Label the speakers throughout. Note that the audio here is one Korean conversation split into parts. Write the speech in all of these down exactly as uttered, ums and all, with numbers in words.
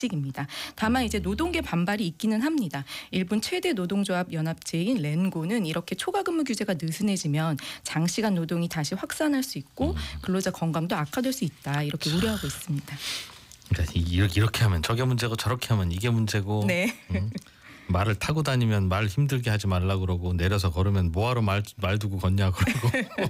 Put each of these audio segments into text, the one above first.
Speaker 1: 입니다. 다만 이제 노동계 반발이 있기는 합니다. 일본 최대 노동조합 연합체인 렌고는 이렇게 초과근무 규제가 느슨해지면 장시간 노동이 다시 확산할 수 있고 근로자 건강도 악화될 수 있다. 이렇게 우려하고 있습니다.
Speaker 2: 그러니까 이렇게, 이렇게 하면 저게 문제고 저렇게 하면 이게 문제고
Speaker 1: 네.
Speaker 2: 음, 말을 타고 다니면 말 힘들게 하지 말라 그러고 내려서 걸으면 뭐하러 말, 말 두고 걷냐 그러고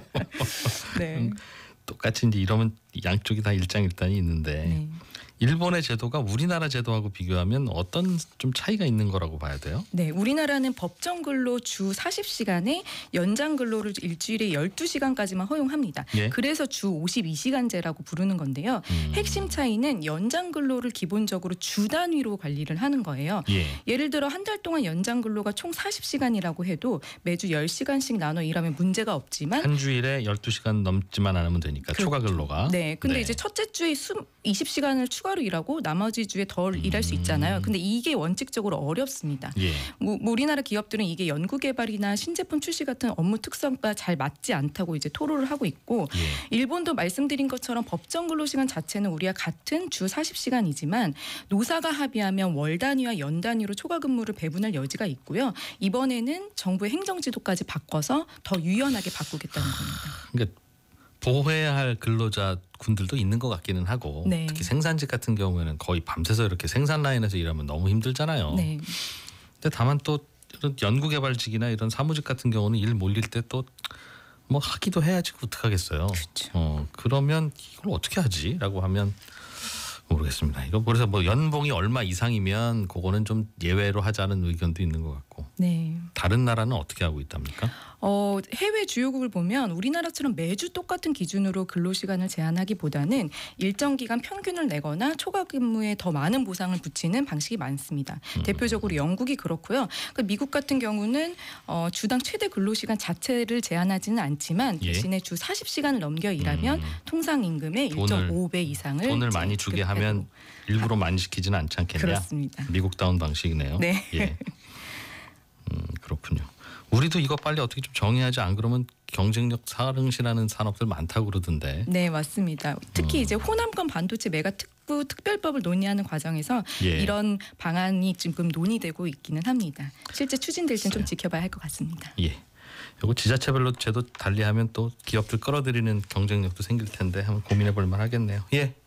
Speaker 1: 네.
Speaker 2: 음, 똑같이 이제 이러면 양쪽이 다 일장일단이 있는데
Speaker 1: 네.
Speaker 2: 일본의 제도가 우리나라 제도하고 비교하면 어떤 좀 차이가 있는 거라고 봐야 돼요?
Speaker 1: 네, 우리나라는 법정 근로 주 사십 시간에 연장 근로를 일주일에 열두 시간까지만 허용합니다.
Speaker 2: 예?
Speaker 1: 그래서 주 오십이 시간제라고 부르는 건데요.
Speaker 2: 음.
Speaker 1: 핵심 차이는 연장 근로를 기본적으로 주 단위로 관리를 하는 거예요.
Speaker 2: 예.
Speaker 1: 예를 들어 한 달 동안 연장 근로가 총 사십 시간이라고 해도 매주 열 시간씩 나눠 일하면 문제가 없지만
Speaker 2: 한 주일에 열두 시간 넘지만 않으면 되니까
Speaker 1: 그렇죠.
Speaker 2: 초과 근로가.
Speaker 1: 네, 근데
Speaker 2: 네.
Speaker 1: 이제 첫째 주에 이십 시간을 추가로 일하고 나머지 주에 덜
Speaker 2: 음.
Speaker 1: 일할 수 있잖아요. 근데 이게 원칙적으로 어렵습니다.
Speaker 2: 예.
Speaker 1: 뭐, 우리나라 기업들은 이게 연구개발이나 신제품 출시 같은 업무 특성과 잘 맞지 않다고 이제 토로를 하고 있고
Speaker 2: 예.
Speaker 1: 일본도 말씀드린 것처럼 법정 근로시간 자체는 우리와 같은 주 사십 시간이지만 노사가 합의하면 월 단위와 연 단위로 초과 근무를 배분할 여지가 있고요. 이번에는 정부의 행정지도까지 바꿔서 더 유연하게 바꾸겠다는 겁니다.
Speaker 2: 그러니까 보호해야 할 근로자 군들도 있는 것 같기는 하고
Speaker 1: 네.
Speaker 2: 특히 생산직 같은 경우에는 거의 밤새서 이렇게 생산 라인에서 일하면 너무 힘들잖아요.
Speaker 1: 네.
Speaker 2: 근데 다만 또 이런 연구개발직이나 이런 사무직 같은 경우는 일 몰릴 때 또 뭐 하기도 해야지 어떡하겠어요.
Speaker 1: 그렇죠.
Speaker 2: 어, 그러면 이걸 어떻게 하지라고 하면 모르겠습니다. 이거 그래서 뭐 연봉이 얼마 이상이면 그거는 좀 예외로 하자는 의견도 있는 것 같고.
Speaker 1: 네.
Speaker 2: 다른 나라는 어떻게 하고 있답니까?
Speaker 1: 어, 해외 주요국을 보면 우리나라처럼 매주 똑같은 기준으로 근로시간을 제한하기보다는 일정 기간 평균을 내거나 초과 근무에 더 많은 보상을 붙이는 방식이 많습니다.
Speaker 2: 음.
Speaker 1: 대표적으로 영국이 그렇고요. 그 미국 같은 경우는 어, 주당 최대 근로시간 자체를 제한하지는 않지만
Speaker 2: 예.
Speaker 1: 대신에 주 사십 시간을 넘겨 일하면
Speaker 2: 음.
Speaker 1: 통상임금의 일 점 오 배 이상을
Speaker 2: 돈을 많이 주게 하면 일부러 많이 시키지는 않지 않겠냐?
Speaker 1: 그렇습니다.
Speaker 2: 미국다운 방식이네요.
Speaker 1: 네.
Speaker 2: 예. 음, 그렇군요. 우리도 이거 빨리 어떻게 좀 정해야지 안 그러면 경쟁력 상승이라는 산업들 많다고 그러던데.
Speaker 1: 네, 맞습니다. 특히
Speaker 2: 음.
Speaker 1: 이제 호남권 반도체 메가 특구 특별법을 논의하는 과정에서
Speaker 2: 예.
Speaker 1: 이런 방안이 지금 논의되고 있기는 합니다. 실제 추진될지는 좀 지켜봐야 할 것 같습니다.
Speaker 2: 예. 이거 지자체별로 제도 달리하면 또 기업들 끌어들이는 경쟁력도 생길 텐데 한번 고민해 볼 만하겠네요. 예.